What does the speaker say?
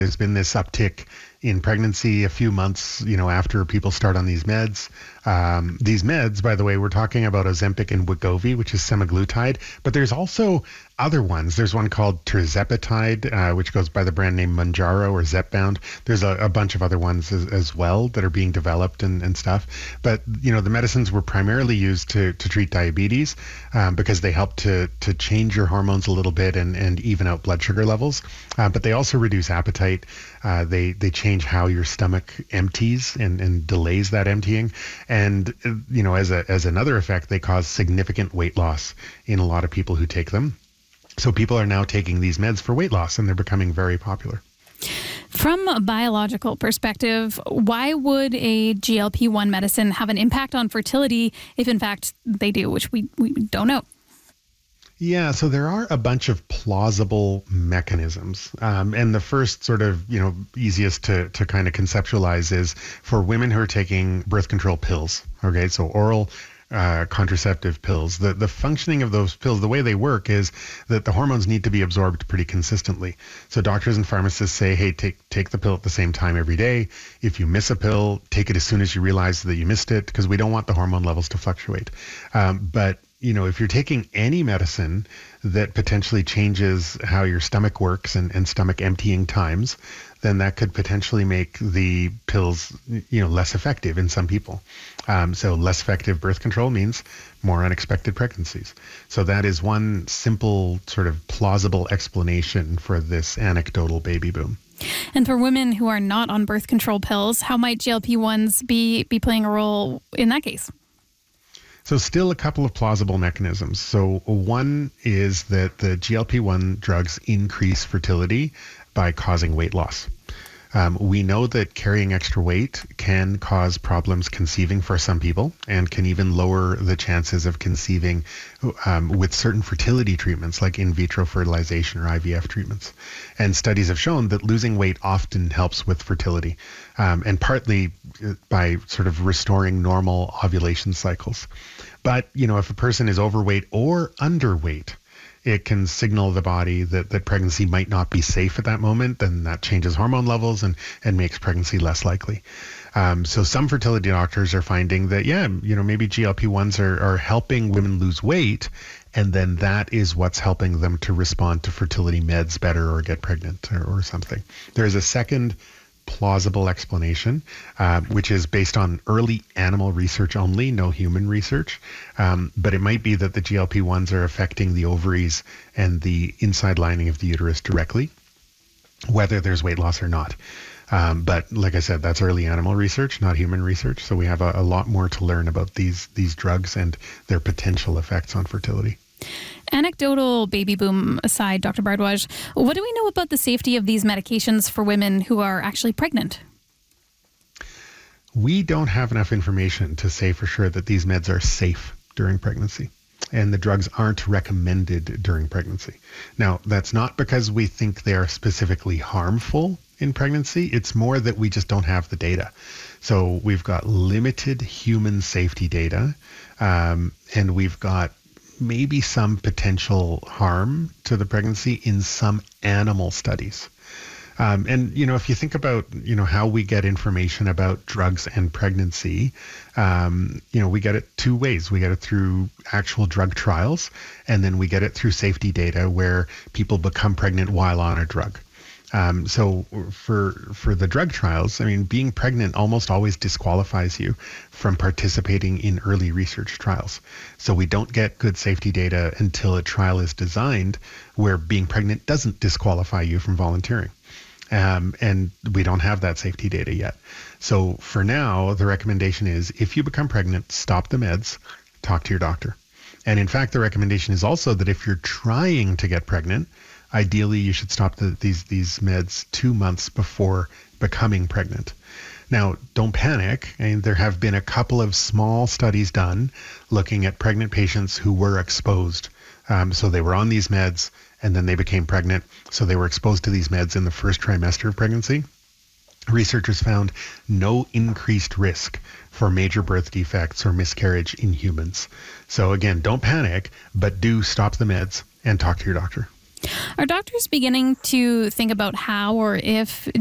There's been this uptick in pregnancy a few months, after people start on these meds. These meds, by the way, we're talking about Ozempic and Wegovy, which is semaglutide, but there's also other ones. There's one called tirzepatide, which goes by the brand name Mounjaro or Zepbound. There's a bunch of other ones as well that are being developed and stuff. But, the medicines were primarily used to treat diabetes because they help to change your hormones a little bit and even out blood sugar levels. But they also reduce appetite. They change how your stomach empties and delays that emptying. And, as another effect, they cause significant weight loss in a lot of people who take them. So people are now taking these meds for weight loss, and they're becoming very popular. From a biological perspective, why would a GLP-1 medicine have an impact on fertility if, in fact, they do, which we don't know? Yeah, so there are a bunch of plausible mechanisms. And the first sort of, easiest to kind of conceptualize is for women who are taking birth control pills. Okay, so oral contraceptive pills. The functioning of those pills, the way they work is that the hormones need to be absorbed pretty consistently. So doctors and pharmacists say, hey, take the pill at the same time every day. If you miss a pill, take it as soon as you realize that you missed it, because we don't want the hormone levels to fluctuate. But if you're taking any medicine that potentially changes how your stomach works and stomach emptying times, then that could potentially make the pills, less effective in some people. So less effective birth control means more unexpected pregnancies. So that is one simple sort of plausible explanation for this anecdotal baby boom. And for women who are not on birth control pills, how might GLP-1s be playing a role in that case? So still a couple of plausible mechanisms. So one is that the GLP-1 drugs increase fertility by causing weight loss. We know that carrying extra weight can cause problems conceiving for some people and can even lower the chances of conceiving with certain fertility treatments like in vitro fertilization or IVF treatments. And studies have shown that losing weight often helps with fertility, and partly by sort of restoring normal ovulation cycles. But, if a person is overweight or underweight, it can signal the body that pregnancy might not be safe at that moment, and that changes hormone levels and makes pregnancy less likely. So some fertility doctors are finding that, maybe GLP-1s are helping women lose weight, and then that is what's helping them to respond to fertility meds better or get pregnant or something. There's a second plausible explanation, which is based on early animal research only, no human research. But it might be that the GLP-1s are affecting the ovaries and the inside lining of the uterus directly, whether there's weight loss or not. But like I said, that's early animal research, not human research. So we have a lot more to learn about these drugs and their potential effects on fertility. Anecdotal baby boom aside, Dr. Bhardwaj, what do we know about the safety of these medications for women who are actually pregnant? We don't have enough information to say for sure that these meds are safe during pregnancy, and the drugs aren't recommended during pregnancy. Now, that's not because we think they are specifically harmful in pregnancy. It's more that we just don't have the data. So we've got limited human safety data, and we've got maybe some potential harm to the pregnancy in some animal studies. And, if you think about, how we get information about drugs and pregnancy, we get it two ways. We get it through actual drug trials, and then we get it through safety data where people become pregnant while on a drug. So for the drug trials, being pregnant almost always disqualifies you from participating in early research trials. So we don't get good safety data until a trial is designed where being pregnant doesn't disqualify you from volunteering. And we don't have that safety data yet. So for now, the recommendation is if you become pregnant, stop the meds, talk to your doctor. And in fact, the recommendation is also that if you're trying to get pregnant, ideally you should stop these meds 2 months before becoming pregnant. Now, don't panic. There have been a couple of small studies done looking at pregnant patients who were exposed. So they were on these meds and then they became pregnant. So they were exposed to these meds in the first trimester of pregnancy. Researchers found no increased risk for major birth defects or miscarriage in humans. So again, don't panic, but do stop the meds and talk to your doctor. Are doctors beginning to think about how or if